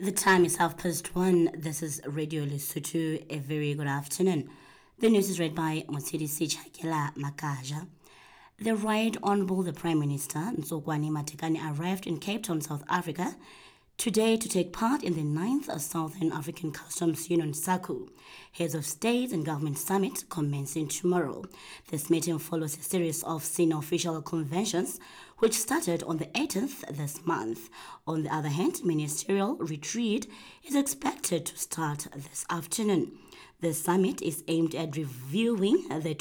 The time is 1:30. This is Radio Lesotho. A very good afternoon. The news is read by Motsidi Chakela Makaja. The Right Honorable the Prime Minister Ntsogwane Matekane arrived in Cape Town, South Africa today to take part in the 9th Southern African Customs Union SACU Heads of State and Government Summit commencing tomorrow. This meeting follows a series of senior official conventions which started on the 18th this month. On the other hand, ministerial retreat is expected to start this afternoon. The summit is aimed at reviewing the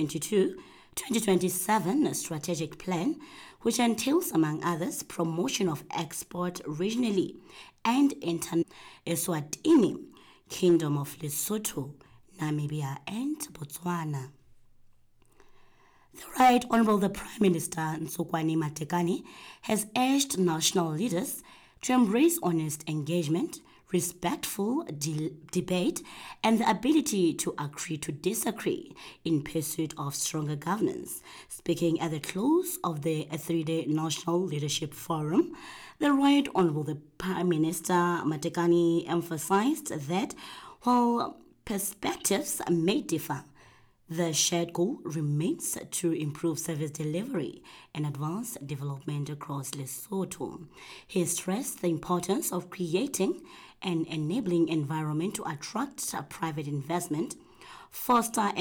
2022-2027 strategic plan, which entails, among others, promotion of export regionally and internationally. Eswatini, Kingdom of Lesotho, Namibia, and Botswana. The Right Honorable the Prime Minister Ntsogwane Matekane has urged national leaders to embrace honest engagement, respectful debate, and the ability to agree to disagree in pursuit of stronger governance. Speaking at the close of the three-day National Leadership Forum, the Right Honorable the Prime Minister Matekane emphasized that while perspectives may differ, the shared goal remains to improve service delivery and advance development across Lesotho. He stressed the importance of creating an enabling environment to attract private investment, foster